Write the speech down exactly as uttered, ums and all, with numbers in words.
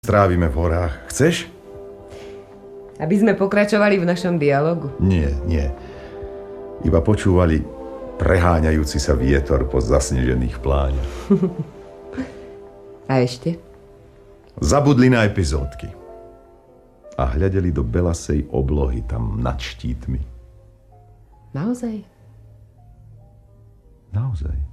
Strávime v horách. Chceš? Aby sme pokračovali v našom dialogu? Nie, nie. Iba počúvali preháňajúci sa vietor po zasnežených pláňach. A ešte? Zabudli na epizódky. A hľadeli do belasej oblohy tam nad štítmi. Naozaj? Naozaj.